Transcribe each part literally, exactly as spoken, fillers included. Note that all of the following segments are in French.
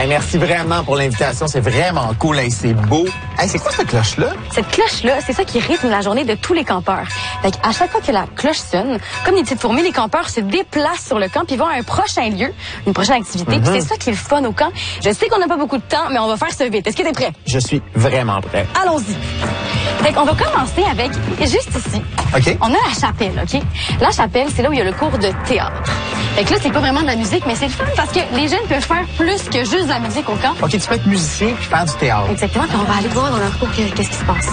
Hey, merci vraiment pour l'invitation. C'est vraiment cool. Hey, c'est beau. Hey, c'est quoi cette cloche-là? Cette cloche-là, c'est ça qui rythme la journée de tous les campeurs. Fait à chaque fois que la cloche sonne, comme des petites fourmis, les campeurs se déplacent sur le camp puis vont à un prochain lieu, une prochaine activité. Mm-hmm. Puis c'est ça qui est le fun au camp. Je sais qu'on n'a pas beaucoup de temps, mais on va faire ça vite. Est-ce que t'es prêt? Je suis vraiment prêt. Allons-y. Fait qu'on va commencer avec, juste ici, OK. On a la chapelle, OK? La chapelle, c'est là où il y a le cours de théâtre. Fait que là, c'est pas vraiment de la musique, mais c'est le fun parce que les jeunes peuvent faire plus que juste de la musique au camp. OK, tu peux être musicien puis faire du théâtre. Exactement, puis on va aller voir dans leur cours qu'est-ce qui se passe.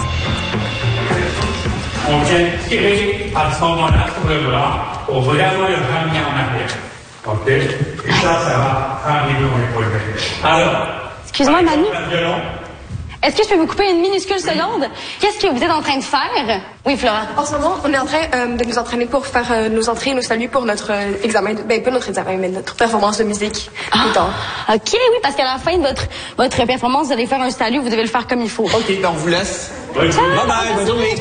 On vient tirer à ce moment-là sur le bras pour vraiment le ramener en arrière. OK? Et ça, ça va arriver dans l'épaule. Alors... Excuse-moi, Manu. Violon. Est-ce que je peux vous couper une minuscule seconde? Qu'est-ce que vous êtes en train de faire? Oui, Flora. En ce moment, on est en train euh, de nous entraîner pour faire euh, nos entrées et nos saluts pour notre euh, examen, de, ben pas notre examen, mais notre performance de musique. Ah, tout le temps. OK, oui, parce qu'à la fin de votre, votre performance, vous allez faire un salut, vous devez le faire comme il faut. OK, ben on vous laisse. Oui. Bye bye, bonne journée.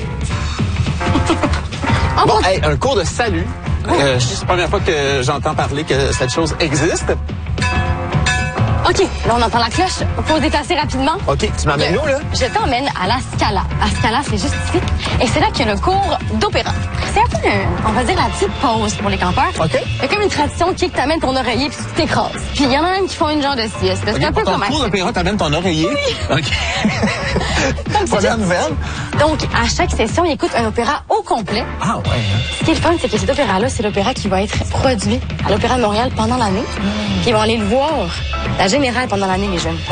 Bon, hey, un cours de salut. Euh, c'est la première fois que j'entends parler que cette chose existe. OK, là, on entend la cloche. Il faut se déplacer rapidement. OK, tu m'emmènes où, là? Je t'emmène à la Scala. La Scala, c'est juste ici. Et c'est là qu'il y a le cours d'opéra. C'est un peu, euh, on va dire, la petite pause pour les campeurs. OK. Il y a comme une tradition qui est que t'amènes ton oreiller puis tu t'écrases. Puis il y en a même qui font une genre de sieste. C'est okay, un peu pour comme ton cours d'opéra, t'amènes ton oreiller? Oui. OK. Première nouvelle. Donc, à chaque session, ils écoutent un opéra au complet. Ah ouais. Hein? Ce qui est le fun, c'est que cet opéra-là, c'est l'opéra qui va être produit à l'Opéra de Montréal pendant l'année. Mmh. Puis ils vont aller le voir, la générale, pendant l'année, les jeunes.